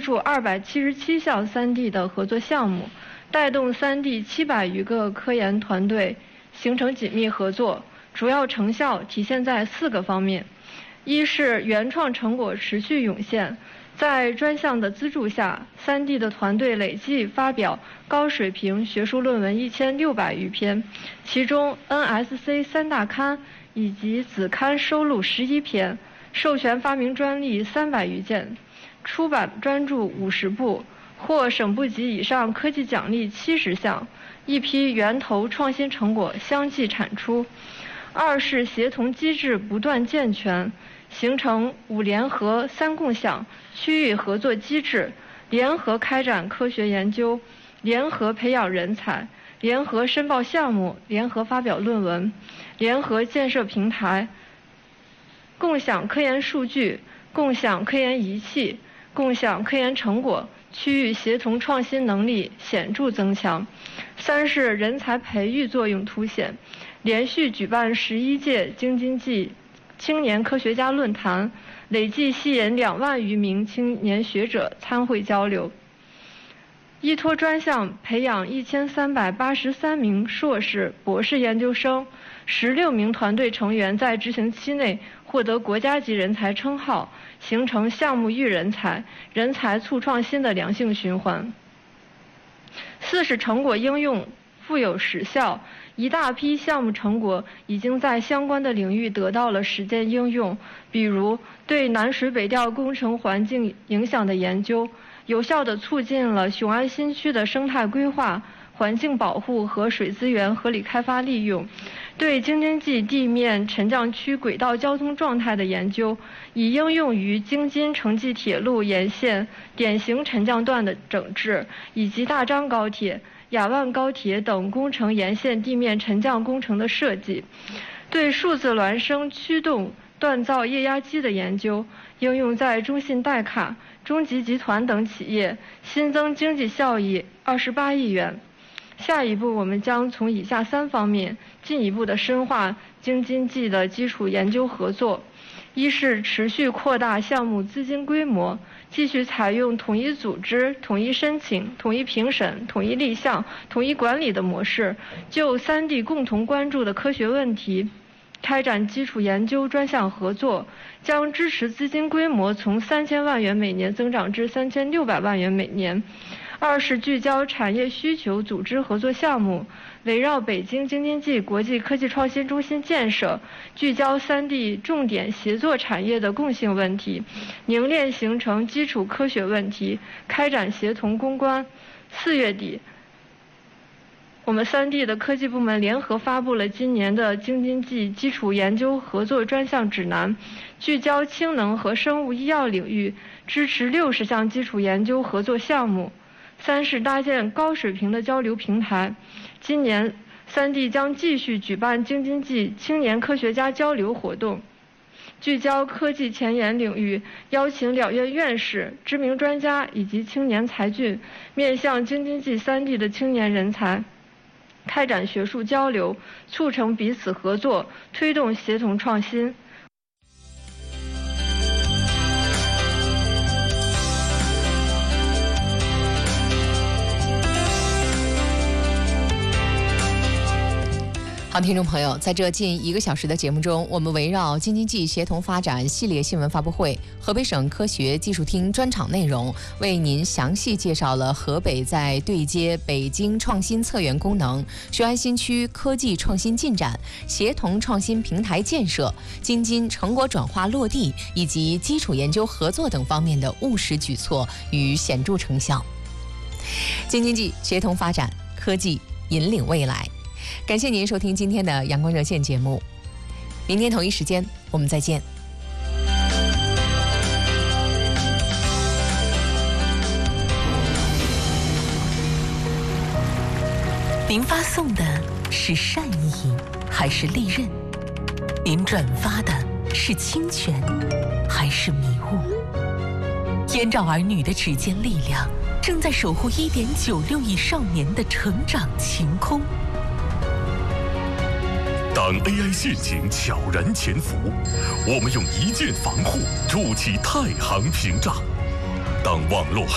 注277项3地的合作项目，带动3地700余个科研团队形成紧密合作。主要成效体现在4个方面：一是原创成果持续涌现，在专项的资助下，3地的团队累计发表高水平学术论文1600余篇，其中 NSC 3大刊以及子刊收录11篇，授权发明专利300余件，出版专著50部，获省部级以上科技奖励70项，一批源头创新成果相继产出。二是协同机制不断健全，形成5联合3共享区域合作机制，联合开展科学研究，联合培养人才，联合申报项目，联合发表论文，联合建设平台，共享科研数据，共享科研仪器，共享科研成果，区域协同创新能力显著增强。三是人才培育作用凸显，连续举办11届京津冀青年科学家论坛，累计吸引2万余名青年学者参会交流。依托专项培养1383名硕士、博士研究生，16名团队成员在执行期内获得国家级人才称号，形成项目育人才、人才促创新的良性循环。四是成果应用富有实效，一大批项目成果已经在相关的领域得到了实践应用，比如对南水北调工程环境影响的研究，有效地促进了雄安新区的生态规划、环境保护和水资源合理开发利用，对京津冀地面沉降区轨道交通状态的研究，已应用于京津城际铁路沿线典型沉降段的整治，以及大张高铁、雅万高铁等工程沿线地面沉降工程的设计，对数字孪生驱动锻造液压机的研究，应用在中信代卡、中集集团等企业，新增经济效益28亿元。下一步，我们将从以下3方面进一步的深化京津冀的基础研究合作。一是持续扩大项目资金规模，继续采用统一组织、统一申请、统一评审、统一立项、统一管理的模式，就3地共同关注的科学问题开展基础研究专项合作，将支持资金规模从3000万元每年增长至3600万元每年。二是聚焦产业需求组织合作项目，围绕北京京津冀国际科技创新中心建设，聚焦3地重点协作产业的共性问题，凝练形成基础科学问题，开展协同攻关。4月底，我们3地的科技部门联合发布了今年的京津冀基础研究合作专项指南，聚焦氢能和生物医药领域，支持60项基础研究合作项目。3是搭建高水平的交流平台，今年3地将继续举办京津冀青年科学家交流活动，聚焦科技前沿领域，邀请2院院士、知名专家以及青年才俊，面向京津冀3地的青年人才，开展学术交流，促成彼此合作，推动协同创新。 好，听众朋友，在这近1个小时的节目中，我们围绕京津冀协同发展系列新闻发布会、河北省科学技术厅专场内容，为您详细介绍了河北在对接北京创新策源功能、雄安新区科技创新进展、协同创新平台建设、京津成果转化落地以及基础研究合作等方面的务实举措与显著成效。京津冀协同发展，科技引领未来。感谢您收听今天的阳光热线节目，明天同一时间我们再见。 您发送的是善意还是利刃？您转发的是侵权还是迷雾？燕赵儿女的指尖力量正在守护1.96亿少年的成长晴空。 当 AI 陷阱悄然潜伏，我们用一键防护筑起太行屏障；当网络